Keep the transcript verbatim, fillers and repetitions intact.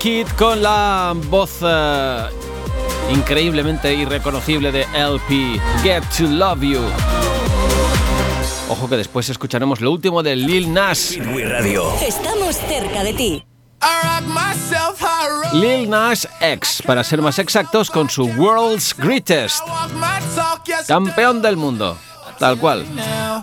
Kid con la voz uh, increíblemente irreconocible de L P, Get to Love You. Ojo que después escucharemos lo último de Lil Nas. Radio. Estamos cerca de ti. Lil Nas X, para ser más exactos, con su World's Greatest. Campeón del mundo, tal cual.